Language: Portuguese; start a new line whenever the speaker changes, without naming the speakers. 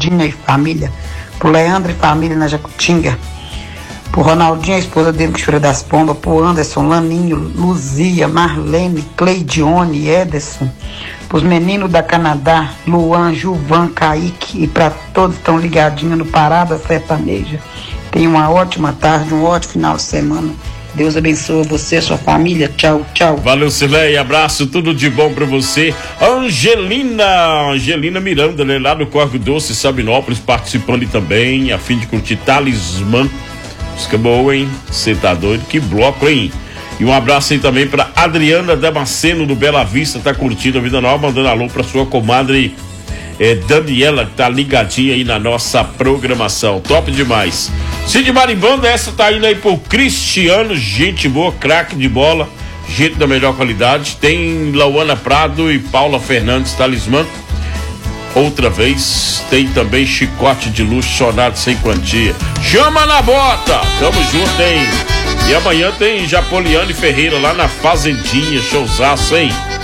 Claudinha e família, pro Leandro e família na Jacutinga, pro Ronaldinho, a esposa dele, que chora das pombas, pro Anderson, Laninho, Luzia, Marlene, Cleidione, Ederson, pros meninos da Canadá, Luan, Juvan, Kaique, e para todos que estão ligadinhos no Parada Sertaneja. Tenha uma ótima tarde, um ótimo final de semana. Deus abençoe você, sua família. Tchau, tchau.
Valeu, Cileia. Abraço, tudo de bom pra você. Angelina Miranda, né? Lá do Corgo Doce, Sabinópolis, participando também, a fim de curtir Talismã. Música boa, hein? Você tá doido? Que bloco, hein? E um abraço aí também pra Adriana Damasceno, do Bela Vista, tá curtindo a Vida Nova, mandando alô pra sua comadre Daniela, que tá ligadinha aí na nossa programação. Top demais. Cid Marimbanda, essa tá indo aí pro Cristiano, gente boa, craque de bola, gente da melhor qualidade. Tem Lauana Prado e Paula Fernandes, Talismã. Outra vez, tem também Chicote de Luxo, Sonado Sem Quantia. Chama na bota! Tamo junto, hein? E amanhã tem Japoliane Ferreira lá na Fazendinha, showzaço, hein?